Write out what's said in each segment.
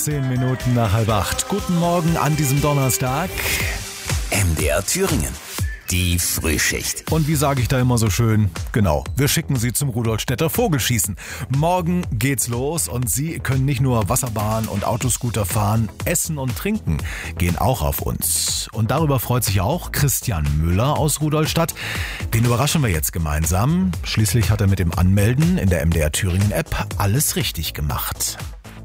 10 Minuten nach 7:30. Guten Morgen an diesem Donnerstag. MDR Thüringen. Die Frühschicht. Und wie sage ich da immer so schön? Genau, wir schicken Sie zum Rudolstädter Vogelschießen. Morgen geht's los und Sie können nicht nur Wasserbahn und Autoscooter fahren, essen und trinken gehen auch auf uns. Und darüber freut sich auch Christian Müller aus Rudolstadt. Den überraschen wir jetzt gemeinsam. Schließlich hat er mit dem Anmelden in der MDR Thüringen App alles richtig gemacht.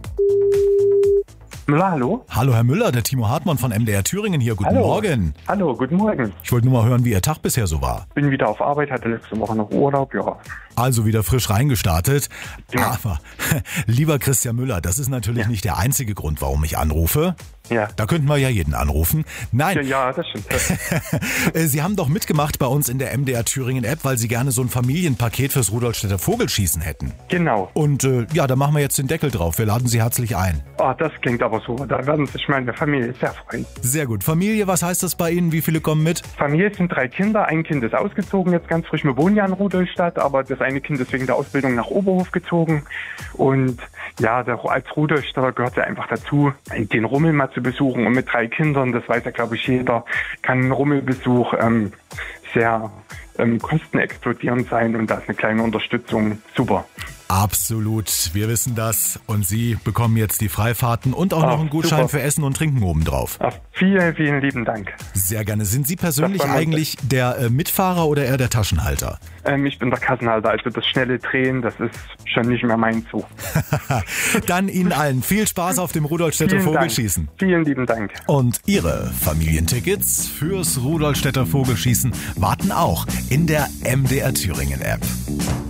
Müller, hallo? Hallo Herr Müller, der Timo Hartmann von MDR Thüringen hier. Guten Morgen. Hallo, guten Morgen. Ich wollte nur mal hören, wie Ihr Tag bisher so war. Bin wieder auf Arbeit, hatte letzte Woche noch Urlaub, ja. Also wieder frisch reingestartet. Ja. Aber, lieber Christian Müller, das ist natürlich nicht der einzige Grund, warum ich anrufe. Ja. Da könnten wir ja jeden anrufen. Nein, Ja, das stimmt. Sie haben doch mitgemacht bei uns in der MDR Thüringen App, weil Sie gerne so ein Familienpaket fürs Rudolstädter Vogelschießen hätten. Genau. Und ja, da machen wir jetzt den Deckel drauf. Wir laden Sie herzlich ein. Oh, das klingt aber so. Da werden sich meine Familie sehr freuen. Sehr gut. Familie, was heißt das bei Ihnen? Wie viele kommen mit? Familie sind 3 Kinder. Ein Kind ist ausgezogen, jetzt ganz frisch. Wir wohnen ja in Rudolstadt, aber das eine Kind ist wegen der Ausbildung nach Oberhof gezogen. Und ja, als Rudolstädter gehört ja einfach dazu, den Rummel mal zu besuchen. Und mit 3 Kindern, das weiß ja, glaube ich, jeder, kann ein Rummelbesuch sehr kostenexplodierend sein. Und da ist eine kleine Unterstützung super. Absolut, wir wissen das. Und Sie bekommen jetzt die Freifahrten und auch noch einen Gutschein super. für Essen und Trinken obendrauf. Ach, vielen, vielen lieben Dank. Sehr gerne. Sind Sie persönlich Das war mein- eigentlich der Mitfahrer oder eher der Taschenhalter? Ich bin der Kassenhalter, also das schnelle Drehen, das ist schon nicht mehr mein Zug. Dann Ihnen allen viel Spaß auf dem Rudolstädter Vielen Vogelschießen. Dank. Vielen lieben Dank. Und Ihre Familientickets fürs Rudolstädter Vogelschießen warten auch in der MDR Thüringen App.